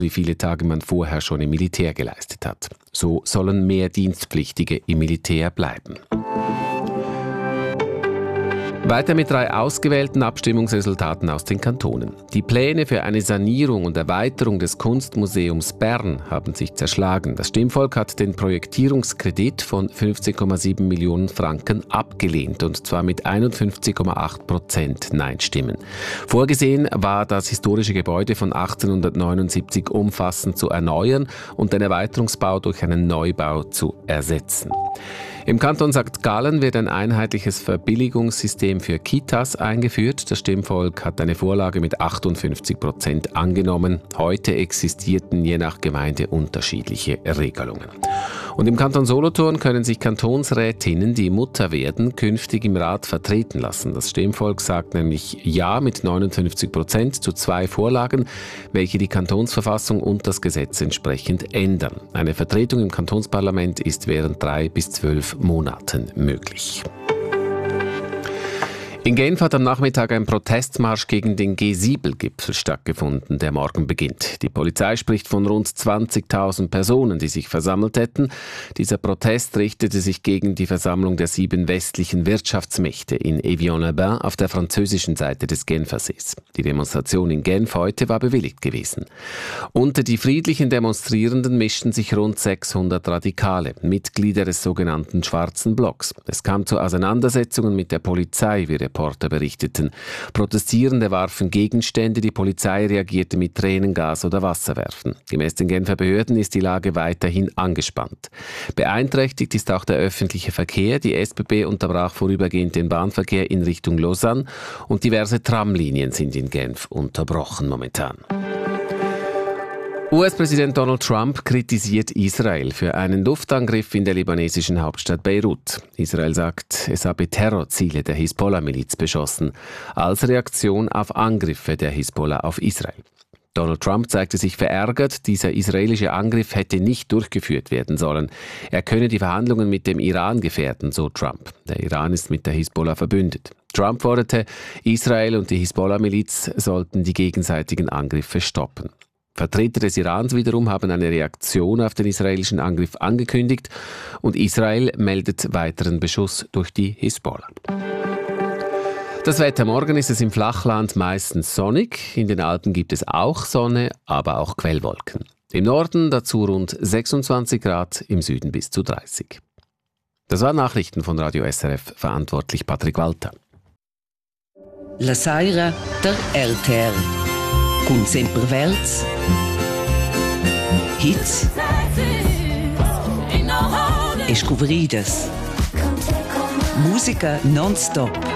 wie viele Tage man vorher schon im Militär geleistet hat. So sollen mehr Dienstpflichtige im Militär bleiben. Weiter mit 3 ausgewählten Abstimmungsresultaten aus den Kantonen. Die Pläne für eine Sanierung und Erweiterung des Kunstmuseums Bern haben sich zerschlagen. Das Stimmvolk hat den Projektierungskredit von 15,7 Millionen Franken abgelehnt, und zwar mit 51,8% Nein-Stimmen. Vorgesehen war, das historische Gebäude von 1879 umfassend zu erneuern und den Erweiterungsbau durch einen Neubau zu ersetzen. Im Kanton St. Gallen wird ein einheitliches Verbilligungssystem für Kitas eingeführt. Das Stimmvolk hat eine Vorlage mit 58% angenommen. Heute existierten je nach Gemeinde unterschiedliche Regelungen. Und im Kanton Solothurn können sich Kantonsrätinnen, die Mutter werden, künftig im Rat vertreten lassen. Das Stimmvolk sagt nämlich Ja mit 59% zu 2 Vorlagen, welche die Kantonsverfassung und das Gesetz entsprechend ändern. Eine Vertretung im Kantonsparlament ist während 3 bis 12 Monaten möglich. In Genf hat am Nachmittag ein Protestmarsch gegen den G7-Gipfel stattgefunden, der morgen beginnt. Die Polizei spricht von rund 20.000 Personen, die sich versammelt hätten. Dieser Protest richtete sich gegen die Versammlung der 7 westlichen Wirtschaftsmächte in Evian-les-Bains auf der französischen Seite des Genfersees. Die Demonstration in Genf heute war bewilligt gewesen. Unter die friedlichen Demonstrierenden mischten sich rund 600 Radikale, Mitglieder des sogenannten Schwarzen Blocks. Es kam zu Auseinandersetzungen mit der Polizei, wie Reporter berichteten. Protestierende warfen Gegenstände, die Polizei reagierte mit Tränengas oder Wasserwerfen. Gemäss den Genfer Behörden ist die Lage weiterhin angespannt. Beeinträchtigt ist auch der öffentliche Verkehr. Die SBB unterbrach vorübergehend den Bahnverkehr in Richtung Lausanne und diverse Tramlinien sind in Genf unterbrochen momentan. US-Präsident Donald Trump kritisiert Israel für einen Luftangriff in der libanesischen Hauptstadt Beirut. Israel sagt, es habe Terrorziele der Hisbollah-Miliz beschossen, als Reaktion auf Angriffe der Hisbollah auf Israel. Donald Trump zeigte sich verärgert, dieser israelische Angriff hätte nicht durchgeführt werden sollen. Er könne die Verhandlungen mit dem Iran gefährden, so Trump. Der Iran ist mit der Hisbollah verbündet. Trump forderte, Israel und die Hisbollah-Miliz sollten die gegenseitigen Angriffe stoppen. Vertreter des Irans wiederum haben eine Reaktion auf den israelischen Angriff angekündigt und Israel meldet weiteren Beschuss durch die Hisbollah. Das Wetter: Morgen ist es im Flachland meistens sonnig, in den Alpen gibt es auch Sonne, aber auch Quellwolken. Im Norden dazu rund 26 Grad, im Süden bis zu 30. Das waren Nachrichten von Radio SRF, verantwortlich Patrick Walter. La Saira der RTR. Con Semperwelts, Hits e Scouveridas. Musica non-stop.